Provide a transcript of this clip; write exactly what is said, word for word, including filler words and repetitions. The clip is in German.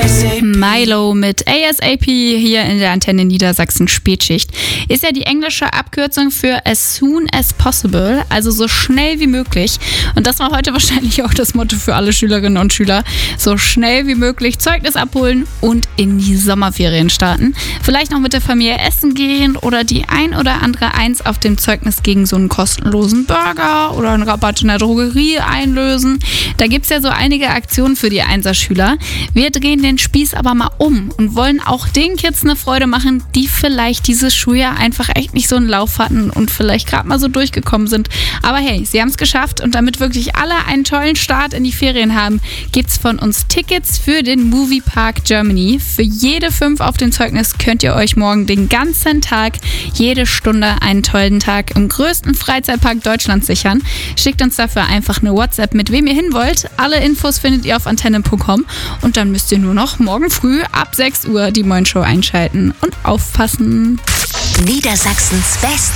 Milo mit A S A P hier in der Antenne Niedersachsen Spätschicht. Ist ja die englische Abkürzung für as soon as possible, also so schnell wie möglich. Und das war heute wahrscheinlich auch das Motto für alle Schülerinnen und Schüler. So schnell wie möglich Zeugnis abholen und in die Sommerferien starten. Vielleicht noch mit der Familie essen gehen oder die ein oder andere Eins auf dem Zeugnis gegen so einen kostenlosen Burger oder einen Rabatt in der Drogerie einlösen. Da gibt es ja so einige Aktionen für die Einser-Schüler. Wir drehen den Spieß aber mal um und wollen auch den Kids eine Freude machen, die vielleicht dieses Schuljahr einfach echt nicht so einen Lauf hatten und vielleicht gerade mal so durchgekommen sind. Aber hey, sie haben es geschafft und damit wirklich alle einen tollen Start in die Ferien haben, gibt es von uns Tickets für den Movie Park Germany. Für jede fünf auf dem Zeugnis könnt ihr euch morgen den ganzen Tag, jede Stunde einen tollen Tag im größten Freizeitpark Deutschlands sichern. Schickt uns dafür einfach eine WhatsApp, mit wem ihr hin wollt. Alle Infos findet ihr auf antenne punkt com und dann müsst ihr nur noch morgen früh ab sechs Uhr die Moin Show einschalten und aufpassen. Niedersachsens Beste